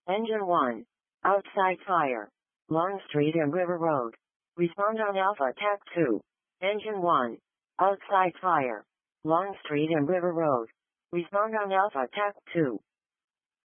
Engine 1. Outside fire. Long Street and River Road. Respond on Alpha TAC 2. Engine 1. Outside fire. Long Street and River Road. Respond on Alpha TAC 2.